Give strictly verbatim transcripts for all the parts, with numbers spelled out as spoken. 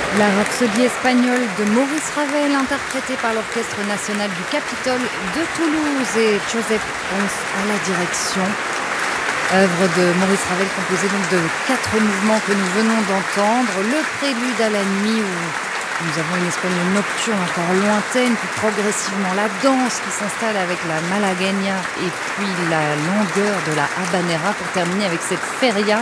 La Rhapsodie espagnole de Maurice Ravel, interprétée par l'Orchestre national du Capitole de Toulouse et Josep Pons à la direction. Œuvre de Maurice Ravel composée donc de quatre mouvements que nous venons d'entendre. Le prélude à la nuit où nous avons une Espagne nocturne encore lointaine, puis progressivement la danse qui s'installe avec la malagueña et puis la longueur de la habanera pour terminer avec cette feria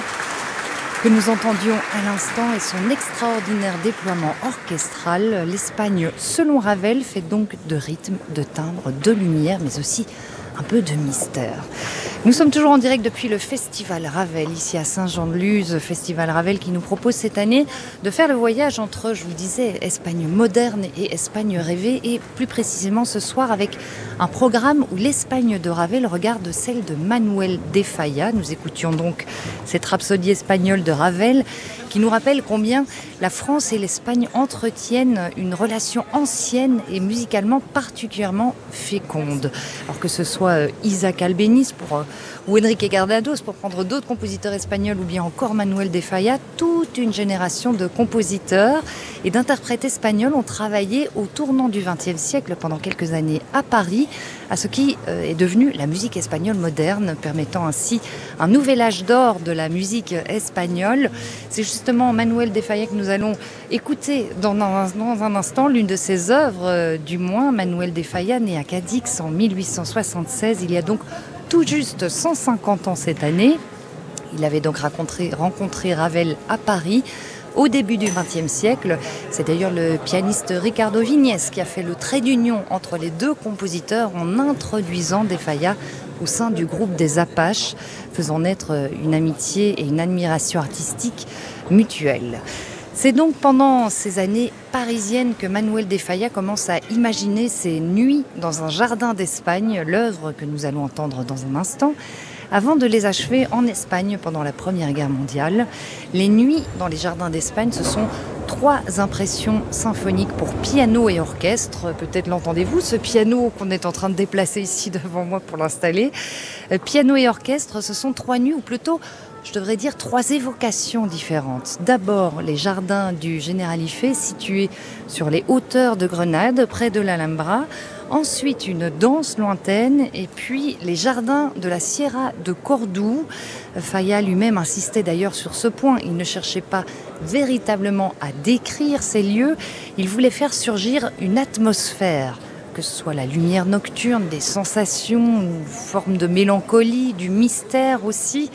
que nous entendions à l'instant et son extraordinaire déploiement orchestral. L'Espagne, selon Ravel, fait donc de rythme, de timbre, de lumière, mais aussi un peu de mystère. Nous sommes toujours en direct depuis le Festival Ravel, ici à Saint-Jean-de-Luz, Festival Ravel qui nous propose cette année de faire le voyage entre, je vous le disais, Espagne moderne et Espagne rêvée, et plus précisément ce soir avec un programme où l'Espagne de Ravel regarde celle de Manuel de Falla. Nous écoutions donc cette rhapsodie espagnole de Ravel qui nous rappelle combien la France et l'Espagne entretiennent une relation ancienne et musicalement particulièrement féconde. Alors que ce soit Isaac Albéniz pour, ou Enrique Granados pour prendre d'autres compositeurs espagnols, ou bien encore Manuel de Falla, toute une génération de compositeurs et d'interprètes espagnols ont travaillé au tournant du vingtième siècle pendant quelques années à Paris, à ce qui est devenu la musique espagnole moderne, permettant ainsi un nouvel âge d'or de la musique espagnole. C'est justement Manuel de Falla que nous allons écouter dans un, dans un instant, l'une de ses œuvres, euh, du moins. Manuel de Falla, né à Cadix en mille huit cent soixante-seize, il y a donc tout juste cent cinquante ans cette année. Il avait donc rencontré, rencontré Ravel à Paris au début du vingtième siècle. C'est d'ailleurs le pianiste Ricardo Viñes qui a fait le trait d'union entre les deux compositeurs en introduisant de Falla au sein du groupe des Apaches, faisant naître une amitié et une admiration artistique mutuelle. C'est donc pendant ces années parisiennes que Manuel de Falla commence à imaginer ses nuits dans un jardin d'Espagne, l'œuvre que nous allons entendre dans un instant, avant de les achever en Espagne pendant la Première Guerre mondiale. Les nuits dans les jardins d'Espagne, ce sont trois impressions symphoniques pour piano et orchestre. Peut-être l'entendez-vous, ce piano qu'on est en train de déplacer ici devant moi pour l'installer. Piano et orchestre, ce sont trois nuits, ou plutôt, je devrais dire, trois évocations différentes. D'abord, les jardins du Généralife, situés sur les hauteurs de Grenade, près de l'Alhambra. Ensuite, une danse lointaine, et puis les jardins de la Sierra de Cordoue. Falla lui-même insistait d'ailleurs sur ce point. Il ne cherchait pas véritablement à décrire ces lieux. Il voulait faire surgir une atmosphère, que ce soit la lumière nocturne, des sensations, une forme de mélancolie, du mystère aussi.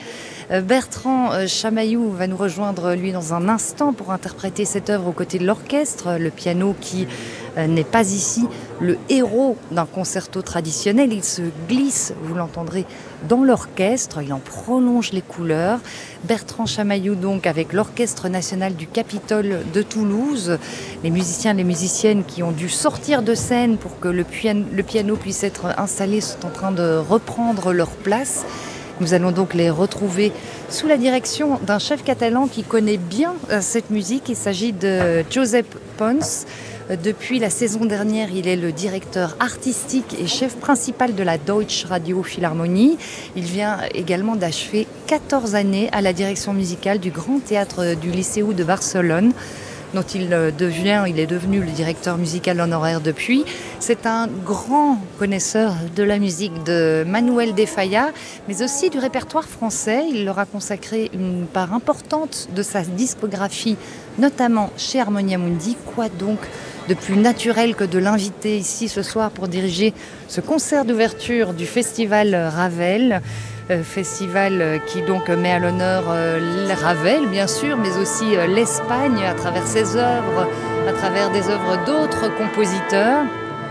Bertrand Chamaillou va nous rejoindre, lui, dans un instant pour interpréter cette œuvre aux côtés de l'orchestre. Le piano qui n'est pas ici le héros d'un concerto traditionnel. Il se glisse, vous l'entendrez, dans l'orchestre. Il en prolonge les couleurs. Bertrand Chamaillou, donc, avec l'Orchestre national du Capitole de Toulouse. Les musiciens et les musiciennes qui ont dû sortir de scène pour que le piano, le piano puisse être installé sont en train de reprendre leur place. Nous allons donc les retrouver sous la direction d'un chef catalan qui connaît bien cette musique. Il s'agit de Josep Pons. Depuis la saison dernière, il est le directeur artistique et chef principal de la Deutsche Radio Philharmonie. Il vient également d'achever quatorze années à la direction musicale du Grand Théâtre du Liceu de Barcelone, dont il devient, il est devenu le directeur musical honoraire depuis. C'est un grand connaisseur de la musique de Manuel de Falla, mais aussi du répertoire français. Il leur a consacré une part importante de sa discographie, notamment chez Harmonia Mundi. Quoi donc de plus naturel que de l'inviter ici ce soir pour diriger ce concert d'ouverture du Festival Ravel. Festival qui donc met à l'honneur Ravel, bien sûr, mais aussi l'Espagne à travers ses œuvres, à travers des œuvres d'autres compositeurs.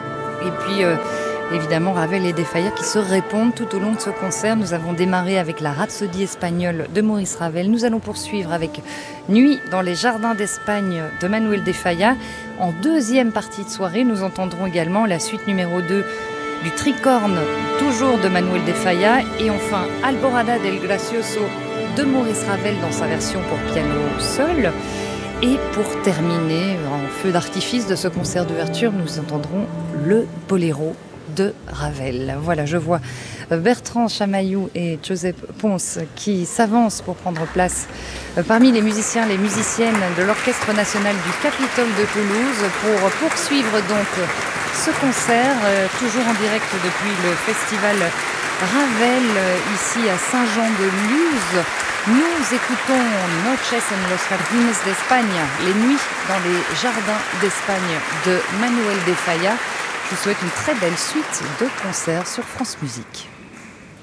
Et puis, euh, évidemment, Ravel et de Falla qui se répondent tout au long de ce concert. Nous avons démarré avec la Rhapsodie espagnole de Maurice Ravel. Nous allons poursuivre avec Nuit dans les jardins d'Espagne de Manuel de Falla. En deuxième partie de soirée, nous entendrons également la suite numéro deux du Tricorne, toujours de Manuel de Falla, et enfin Alborada del Gracioso de Maurice Ravel dans sa version pour piano seul. Et pour terminer, en feu d'artifice de ce concert d'ouverture, nous entendrons le boléro de Ravel. Voilà, je vois Bertrand Chamaillou et Josep Pons qui s'avancent pour prendre place parmi les musiciens, les musiciennes de l'Orchestre national du Capitole de Toulouse pour poursuivre donc ce concert, toujours en direct depuis le festival Ravel, ici à Saint-Jean-de-Luz. Nous écoutons Noches en los Jardines d'Espagne, les nuits dans les jardins d'Espagne de Manuel de Falla. Je vous souhaite une très belle suite de concerts sur France Musique.